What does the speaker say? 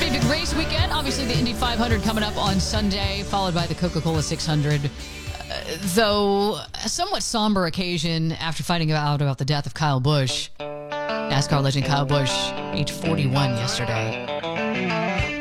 Thursday, big race weekend. Obviously, the Indy 500 coming up on Sunday, followed by the Coca-Cola 600. Though a somewhat somber occasion after finding out about the death of Kyle Busch. NASCAR legend Kyle Busch, age 41 yesterday.